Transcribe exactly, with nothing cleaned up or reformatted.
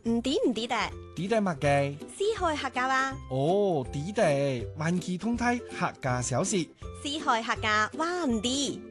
唔知唔知的， 知得乜嘅？ 四海客家話， 哦，知得，萬期通體客家小事。 四海客家話唔知。